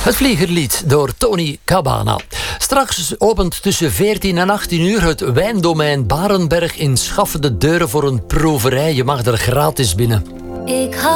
Het Vliegerlied door Tony Cabana. Straks opent tussen 14 en 18 uur het wijndomein Barenberg in Schaffe de deuren voor een proeverij. Je mag er gratis binnen.